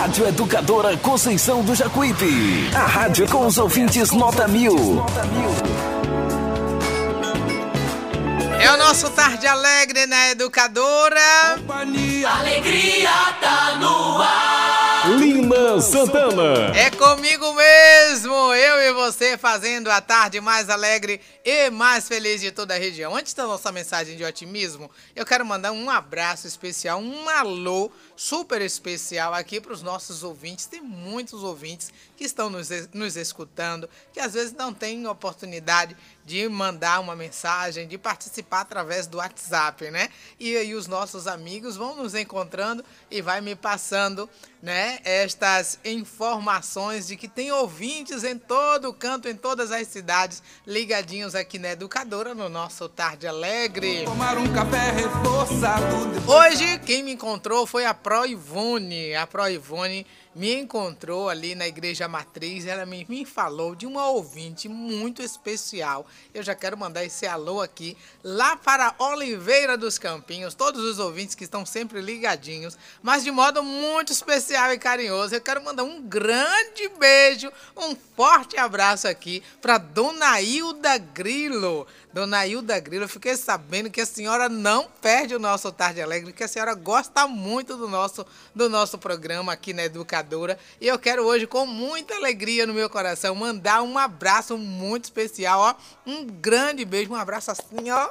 Rádio Educadora Conceição do Jacuípe. A rádio com os ouvintes nota 1000. É o nosso Tarde Alegre na Educadora. Alegria tá no ar. Lina Santana. É comigo mesmo, eu e você fazendo a tarde mais alegre e mais feliz de toda a região. Antes da nossa mensagem de otimismo, eu quero mandar um abraço especial, um alô super especial aqui para os nossos ouvintes. Tem muitos ouvintes que estão nos escutando, que às vezes não têm oportunidade de mandar uma mensagem, de participar através do WhatsApp, né? E aí os nossos amigos vão nos encontrando e vai me passando, né, estas informações de que tem ouvintes em todo canto, em todas as cidades, ligadinhos aqui na Educadora, no nosso Tarde Alegre. Tomar um café reforçado. Hoje, quem me encontrou foi a Pro Ivone. A Pro Ivone me encontrou ali na Igreja Matriz, ela me falou de uma ouvinte muito especial. Eu já quero mandar esse alô aqui, lá para Oliveira dos Campinhos, todos os ouvintes que estão sempre ligadinhos, mas de modo muito especial e carinhoso. Eu quero mandar um grande beijo, um forte abraço aqui para Dona Hilda Grilo. Dona Hilda Grilo, eu fiquei sabendo que a senhora não perde o nosso Tarde Alegre, que a senhora gosta muito do nosso programa aqui na Educadora. E eu quero hoje, com muita alegria no meu coração, mandar um abraço muito especial, ó. Um grande beijo, um abraço assim, ó,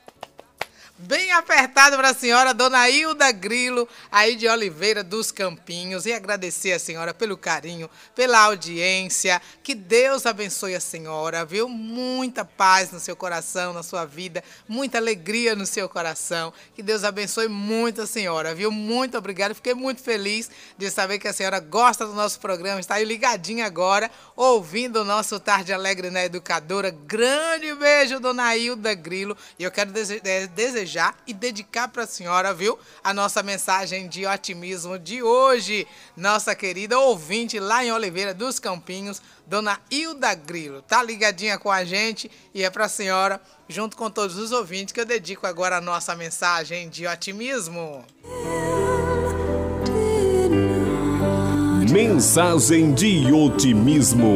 bem apertado para a senhora Dona Hilda Grilo, aí de Oliveira dos Campinhos, e agradecer a senhora pelo carinho, pela audiência. Que Deus abençoe a senhora, viu? Muita paz no seu coração, na sua vida, muita alegria no seu coração. Que Deus abençoe muito a senhora, viu? Muito obrigada, fiquei muito feliz de saber que a senhora gosta do nosso programa, está aí ligadinha agora, ouvindo o nosso Tarde Alegre na Educadora. Grande beijo, Dona Hilda Grilo, e eu quero desejar e dedicar para a senhora, viu, a nossa mensagem de otimismo de hoje. Nossa querida ouvinte lá em Oliveira dos Campinhos, Dona Hilda Grilo, tá ligadinha com a gente, e é para a senhora, junto com todos os ouvintes, que eu dedico agora a nossa mensagem de otimismo. Mensagem de otimismo.